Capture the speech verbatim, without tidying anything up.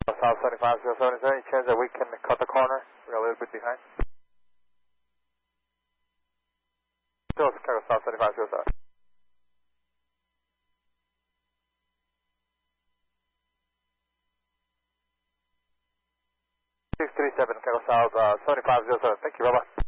South seventy-five zero seven, is there any chance that we can cut the corner? We're a little bit behind. Still Chicago South seventy-five zero seven. six three seven, Chicago South uh, seventy-five zero seven, thank you, bye-bye.